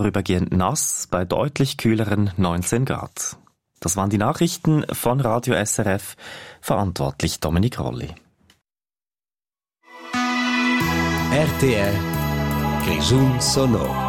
vorübergehend nass bei deutlich kühleren 19 Grad. Das waren die Nachrichten von Radio SRF, verantwortlich Dominik Rolli. RTR Grisun Sonor.